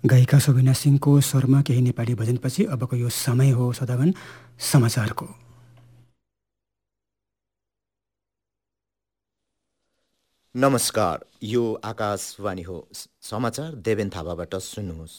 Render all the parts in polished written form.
गायिका शोभिना सिंहको स्वरमा केही नेपाली भजनपछि अबको यो समय हो सदावन समाचारको। नमस्कार, यो आकाशवाणी हो। समाचार देवेन थापाबाट सुन्नुहोस्।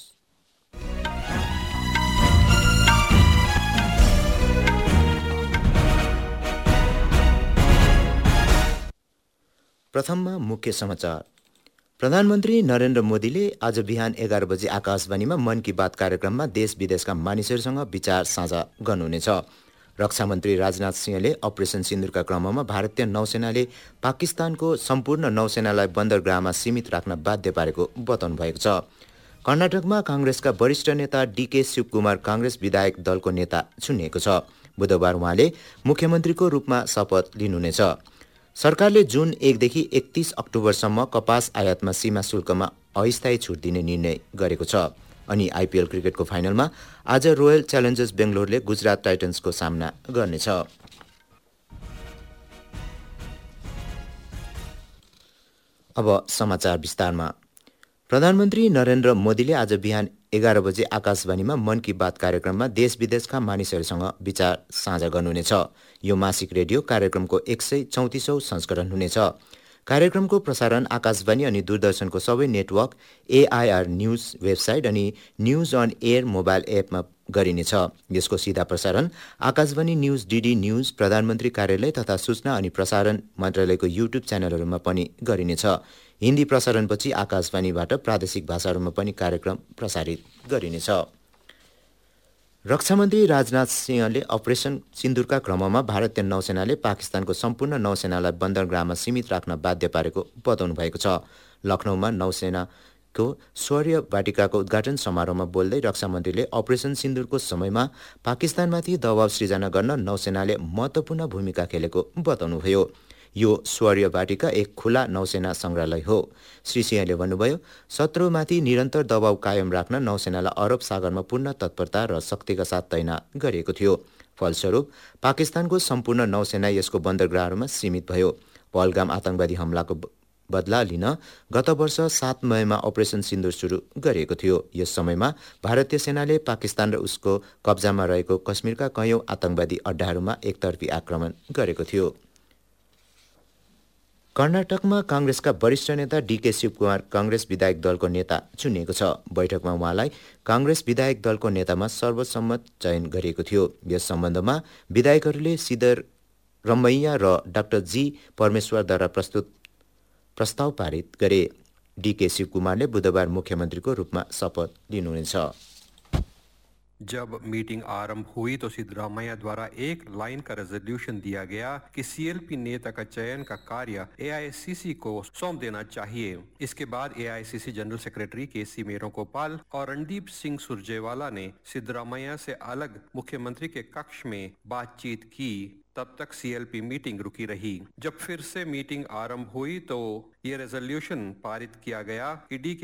प्रथममा मुख्य समाचार। प्रधानमन्त्री नरेन्द्र मोदीले आज बिहान 11 बजे आकाशवाणीमा मन की बात कार्यक्रममा देश विदेशका मानिसहरूसँग विचार साझा गर्नुहुनेछ। रक्षा मन्त्री राजनाथ सिंहले अपरेसन सिन्दुरका क्रममा भारतीय नौसेनाले पाकिस्तानको सम्पूर्ण नौसेनालाई बन्दरगाहमा सीमित राख्न बाध्य पारेको बताउनु भएको छ। कर्नाटकमा काङ्ग्रेसका वरिष्ठ नेता डीके शिवकुमार काङ्ग्रेस विधायक दलको नेता चुनिएको छ। बुधबार उहाँले मुख्यमन्त्रीको रूपमा शपथ लिनुहुनेछ। सरकारले जुन 1 देखि 31 अक्टोबरसम्म कपास आयातमा सीमा शुल्कमा अस्थायी छुट दिने निर्णय गरेको छ। अनि आइपिएल क्रिकेटको फाइनलमा आज रोयल च्यालेन्जर्स बेङ्गलोरले गुजरात टाइटन्सको सामना गर्नेछ। अब समाचार विस्तारमा। प्रधानमन्त्री नरेन्द्र मोदीले आज बिहान 11 बजे आकाशवाणीमा मन की बात कार्यक्रममा देश विदेशका मानिसहरूसँग विचार साझा गर्नुहुनेछ। यो मासिक रेडियो कार्यक्रमको 134औं संस्करण हुनेछ। कार्यक्रमको प्रसारण आकाशवाणी अनि दूरदर्शनको सबै नेटवर्क, एआइआर न्युज वेबसाइट अनि न्युज अन एयर मोबाइल एपमा गरिनेछ। यसको सीधा प्रसारण आकाशवाणी न्युज, डीडी न्युज, प्रधानमन्त्री कार्यालय तथा सूचना अनि प्रसारण मन्त्रालयको युट्युब च्यानलहरूमा पनि गरिनेछ। हिन्दी प्रसारणपछि आकाशवाणीबाट प्रादेशिक भाषाहरूमा पनि कार्यक्रम प्रसारित गरिनेछ। रक्षामन्त्री राजनाथ सिंहले अपरेसन सिन्दुरका क्रममा भारतीय नौसेनाले पाकिस्तानको सम्पूर्ण नौसेनालाई बन्दरगाहमा सीमित राख्न बाध्य पारेको बताउनु भएको छ। लखनऊमा नौसेनाको शौर्य वाटिकाको उद्घाटन समारोहमा बोल्दै रक्षामन्त्रीले अपरेसन सिन्दुरको समयमा पाकिस्तानमाथि दबाव सृजना गर्न नौसेनाले महत्त्वपूर्ण भूमिका खेलेको बताउनुभयो। यो शौर्य वाटिका एक खुला नौसेना सङ्ग्रहालय हो। श्री सिंहले भन्नुभयो, शत्रुमाथि निरन्तर दबाव कायम राख्न नौसेनालाई अरब सागरमा पूर्ण तत्परता र शक्तिका साथ तैनात गरिएको थियो। फलस्वरूप पाकिस्तानको सम्पूर्ण नौसेना यसको बन्दरगाहहरूमा सीमित भयो। पहलगाम आतंकवादी हमलाको बदला लिन गत वर्ष 7 मईमा अपरेसन सिन्दुर सुरु गरिएको थियो। यस समयमा भारतीय सेनाले पाकिस्तान र उसको कब्जामा रहेको कश्मीरका कयौं आतंकवादी अड्डाहरूमा एकतर्फी आक्रमण गरेको थियो। कर्नाटकमा काङ्ग्रेसका वरिष्ठ नेता डीके शिवकुमार काङ्ग्रेस विधायक दलको नेता चुनिएको छ। बैठकमा उहाँलाई काङ्ग्रेस विधायक दलको नेतामा सर्वसम्मत चयन गरिएको थियो। यस सम्बन्धमा विधायकहरूले सिद्धरमैया र डाक्टर जी परमेश्वरद्वारा प्रस्तुत प्रस्ताव पारित गरे। डीके शिवकुमारले बुधबार मुख्यमन्त्रीको रूपमा शपथ लिनुहुनेछ। जब मीटिंग आरंभ हुई तो सिद्धरामैया द्वारा एक लाइन का रेजोल्यूशन दिया गया कि सीएलपी नेता का चयन का कार्य एआईसीसी को सौंप देना चाहिए। इसके बाद AICC general secretary KC Venugopal और रणदीप सिंह सुरजेवाला ने सिद्धरामैया से अलग मुख्यमंत्री के कक्ष में बातचीत की। तब तक सीएलपी मीटिंग रुकी रही। जब फिर से मीटिंग आरंभ हुई तो ये रेजोल्यूशन पारित किया गया कि डी